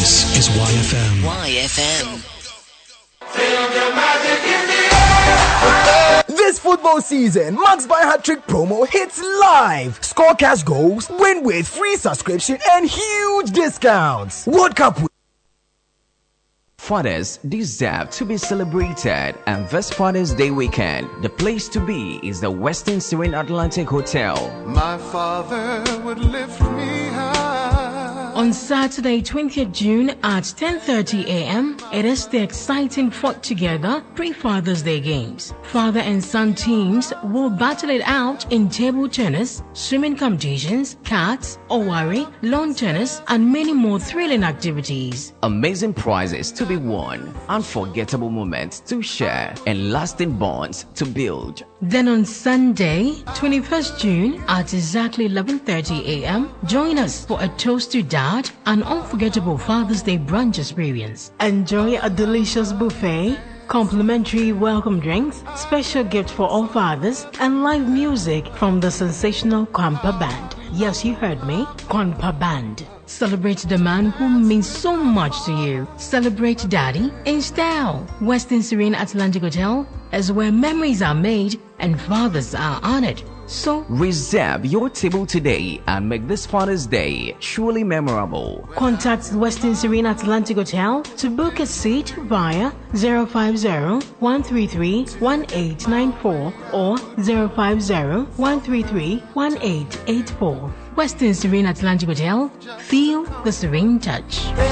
This is YFM. YFM. This football season, Max Buy Hat-Trick promo hits live. Score cash goals, win with free subscription and huge discounts. World Cup. Fathers deserve to be celebrated, and this Father's Day weekend, the place to be is the Westin Serene Atlantic Hotel. My father would lift me high. On Saturday, 20th June at 10:30 a.m., it is the exciting Fought Together pre-Father's Day games. Father and son teams will battle it out in table tennis, swimming competitions, cards, owari, lawn tennis, and many more thrilling activities. Amazing prizes to be won, unforgettable moments to share, and lasting bonds to build. Then on Sunday, 21st June at exactly 11:30 a.m., join us for a toast to Dad, an unforgettable Father's Day brunch experience. Enjoy a delicious buffet, complimentary welcome drinks, special gift for all fathers, and live music from the sensational Kwampa Band. Yes, you heard me, Kwampa Band. Celebrate the man who means so much to you. Celebrate Daddy in style. Westin Serene Atlantic Hotel is where memories are made and fathers are honored. So reserve your table today and make this Father's Day truly memorable. Contact Westin Serene Atlantic Hotel to book a seat via 050-133-1894 or 050-133-1884. Westin Serene Atlantic Hotel. Feel the serene touch.